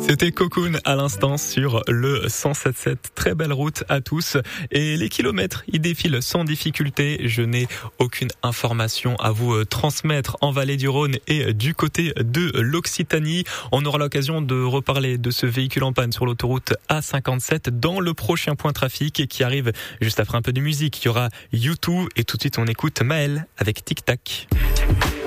C'était Cocoon à l'instant sur le 107.7. Très belle route à tous. Et les kilomètres, ils défilent sans difficulté. Je n'ai aucune information à vous transmettre en Vallée du Rhône et du côté de l'Occitanie. On aura l'occasion de reparler de ce véhicule en panne sur l'autoroute A57 dans le prochain point trafic qui arrive juste après un peu de musique. Il y aura U2 et tout de suite on écoute Maël avec Tic Tac.